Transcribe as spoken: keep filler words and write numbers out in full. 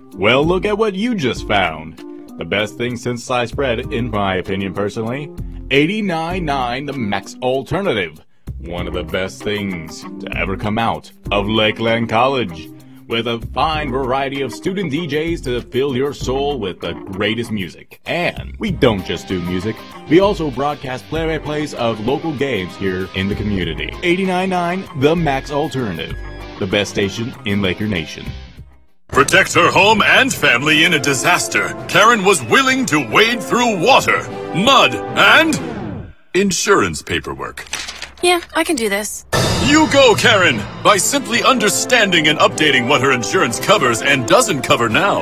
Well, look at what you just found. The best thing since sliced bread, in my opinion personally. eighty-nine nine The Max Alternative. One of the best things to ever come out of Lakeland College. With a fine variety of student D Js to fill your soul with the greatest music. And we don't just do music, we also broadcast play-by-plays of local games here in the community. eighty-nine nine The Max Alternative. The best station in Laker Nation. Protect her home and family in a disaster. Karen was willing to wade through water, mud, and insurance paperwork. Yeah, I can do this. You go, Karen! By simply understanding and updating what her insurance covers and doesn't cover now.